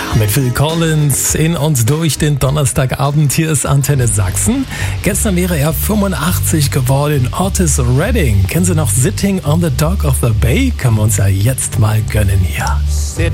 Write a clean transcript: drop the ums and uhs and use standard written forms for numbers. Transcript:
Mit Phil Collins in und durch den Donnerstagabend. Hier ist Antenne Sachsen. Gestern wäre er 85 geworden. Otis Redding. Kennen Sie noch Sitting on the Dock of the Bay? Können wir uns ja jetzt mal gönnen hier.